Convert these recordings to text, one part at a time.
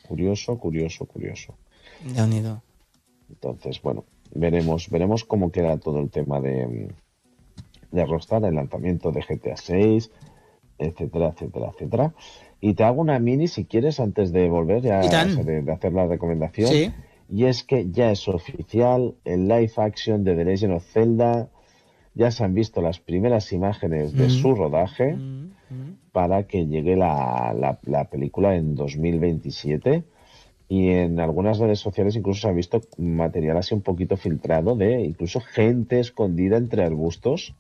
Curioso. Déu-n'hi-do. Entonces, bueno, veremos cómo queda todo el tema de Rockstar, el lanzamiento de GTA 6, etcétera. Y te hago una mini, si quieres, antes de volver, I ya, o tant. sea, de hacer la recomendación. Sí. Y es que ya es oficial el live action de The Legend of Zelda. Ya se han visto las primeras imágenes de su rodaje para que llegue la película en 2027. Y en algunas redes sociales incluso se ha visto material así un poquito filtrado de incluso gente escondida entre arbustos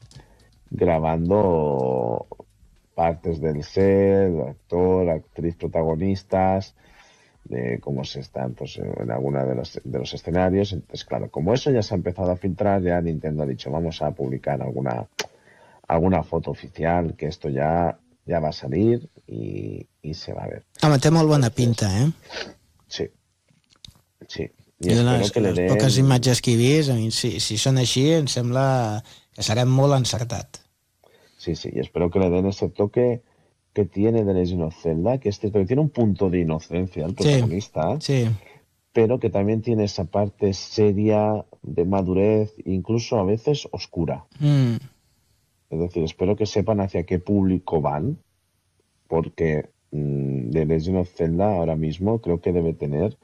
grabando partes del set, actor, actriz protagonistas, de cómo se están pues, en alguna de los escenarios. Entonces, claro, como eso ya se ha empezado a filtrar, ya Nintendo ha dicho, vamos a publicar alguna foto oficial, que esto ya va a salir y se va a ver. Home, té molt bona Entonces, pinta, eh? sí. I I espero que le les poques den... imatges que he vist, a mi, si són així, em sembla que serà molt encertat. Sí, y espero que le den ese toque que tiene The Legend of Zelda, que es cierto que tiene un punto de inocencia el Sí, protagonista, sí. pero que también tiene esa parte seria, de madurez, incluso a veces oscura. Es decir, espero que sepan hacia qué público van, porque The Legend of Zelda ahora mismo creo que debe tener,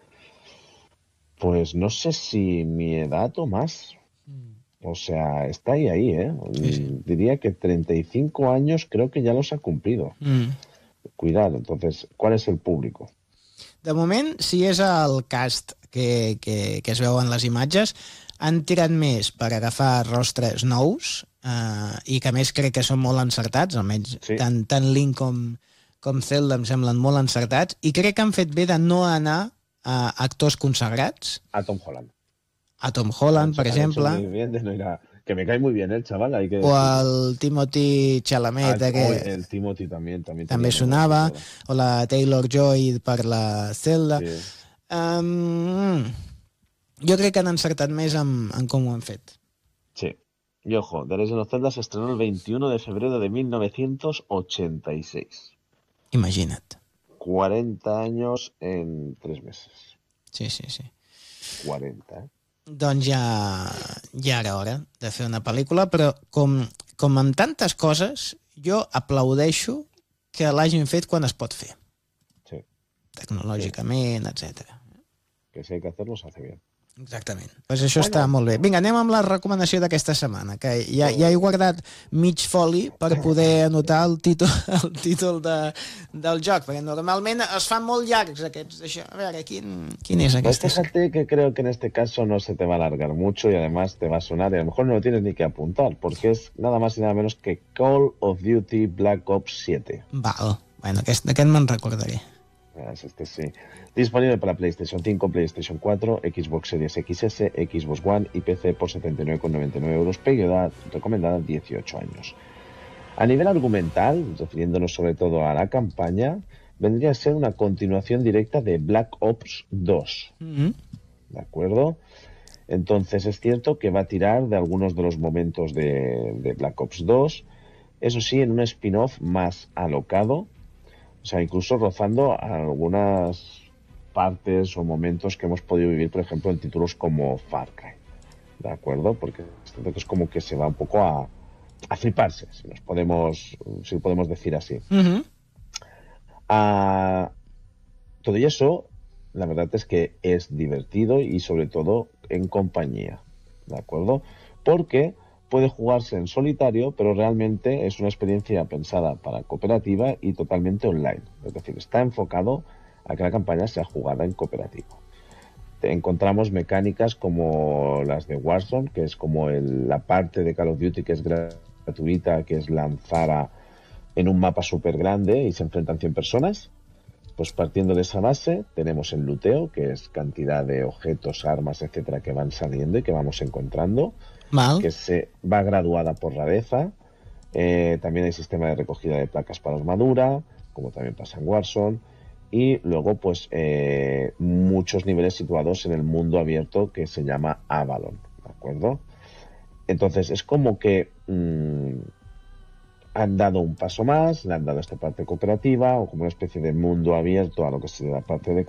pues no sé si mi edad o más. O sea, está ahí, ¿eh? Sí. Diría que 35 años creo que ya los ha cumplido. Cuidado, entonces, ¿cuál es el público? De moment, si és el cast que es veuen les imatges, han tirat més per agafar rostres nous i que a més crec que són molt encertats, almenys Sí. tant Link com Zelda em semblen molt encertats, i crec que han fet bé de no anar a actors consagrats. A Tom Holland. A Tom Holland, per exemple. Han hecho muy bien de no ir que me cae muy bien el chaval, hay que O decirlo. el Timothy Chalamet, El Timothy també també tenia sonava, molt bona. o la Taylor-Joy per la Zelda. Sí. Jo crec que han encertat més en com ho han fet. Sí. Y ojo, The Legend of Zelda se estrenó el 21 de febrero de 1986. Imagina't. 40 años en 3 meses. Sí. 40, ¿eh? Doncs ja era hora de fer una pel·lícula, però com amb tantes coses, jo aplaudeixo que l'hagin fet quan es pot fer. Sí. Tecnològicament, etc. Que si hay que hacerlo, se hace bien. Exactament. Pues això està molt bé. Vinga, anem amb la recomanació d'aquesta setmana, que ja he guardat mig foli per poder anotar el títol del joc, perquè normalment es fan molt llargs aquests d'això. A veure, quin és aquest? Pues fíjate que creo que en este caso no se te va a alargar mucho y además te va a sonar y a lo mejor no lo tienes ni que apuntar, porque es nada más y nada menos que Call of Duty Black Ops 7. Val, bueno, aquest me'n recordaré. Este sí. Disponible para PlayStation 5, PlayStation 4, Xbox Series XS, Xbox One y PC por 79,99 euros, edad recomendada 18 años. A nivel argumental, refiriéndonos sobre todo a la campaña, vendría a ser una continuación directa de Black Ops 2. ¿De acuerdo? Entonces es cierto que va a tirar de algunos de los momentos de Black Ops 2, eso sí, en un spin-off más alocado, o sea, incluso rozando algunas partes o momentos que hemos podido vivir, por ejemplo, en títulos como Far Cry. ¿De acuerdo? Porque es como que se va un poco a fliparse, si podemos decir así. Todo y eso, la verdad es que es divertido y sobre todo en compañía. ¿De acuerdo? Porque puede jugarse en solitario, pero realmente es una experiencia pensada para cooperativa y totalmente online. Es decir, está enfocado a que la campaña sea jugada en cooperativo. Encontramos mecánicas como las de Warzone, que es como la parte de Call of Duty que es gratuita, que es lanzar en un mapa súper grande y se enfrentan 100 personas. Pues partiendo de esa base, tenemos el looteo, que es cantidad de objetos, armas, etcétera, que van saliendo y que vamos encontrando. Que se va graduada por rareza. También hay sistema de recogida de placas para armadura, como también pasa en Warzone. Y luego, pues, muchos niveles situados en el mundo abierto que se llama Avalon, ¿de acuerdo? Entonces, es como que han dado un paso más, le han dado esta parte cooperativa, o como una especie de mundo abierto a lo que sería la parte de